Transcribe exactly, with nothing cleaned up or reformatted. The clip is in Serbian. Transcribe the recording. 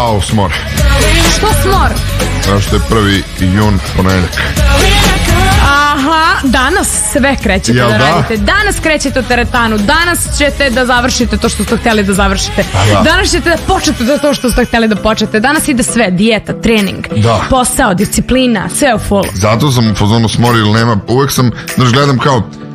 A, smor. Što smor? Zato što je prvi jun ponedeljak. Aha, danas sve krećete Jel da da? radite. Danas krećete u teretanu. Danas ćete da završite to što ste htjeli da završite. Da. Danas ćete da počnete da to što ste htjeli da počnete. Danas ide sve, dijeta, trening, Da. posao, disciplina, sve u fullu. Zato sam u fazonu smor ili nema. Uvek sam, znaš, gledam kao